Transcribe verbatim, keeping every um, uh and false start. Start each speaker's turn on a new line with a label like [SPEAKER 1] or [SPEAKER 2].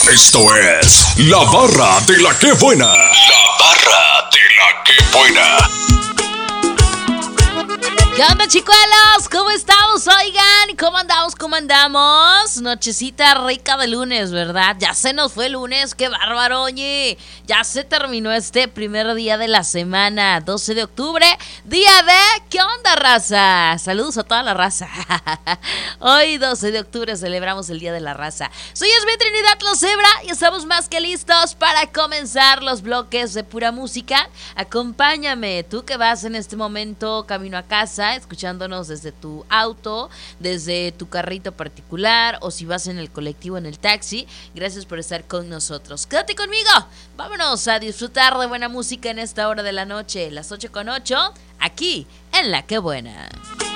[SPEAKER 1] Esto es La Barra de la Que Buena. La Barra de la Que Buena.
[SPEAKER 2] ¿Qué onda, chicuelos? ¿Cómo estamos? Oigan, ¿cómo andamos? ¿Cómo andamos? Nochecita rica de lunes, ¿verdad? Ya se nos fue el lunes, qué bárbaro, oye. Ya se terminó este primer día de la semana, doce de octubre, día de... ¿Qué onda, raza? Saludos a toda la raza. Hoy, doce de octubre, celebramos el Día de la Raza. Soy Esme Trinidad Locebra y estamos más que listos para comenzar los bloques de pura música. Acompáñame, tú que vas en este momento camino a casa, escuchándonos desde tu auto, desde tu carrito particular o si vas en el colectivo, en el taxi. Gracias por estar con nosotros. Quédate conmigo, vámonos a disfrutar de buena música en esta hora de la noche, las ocho con ocho, aquí en La Que Buena.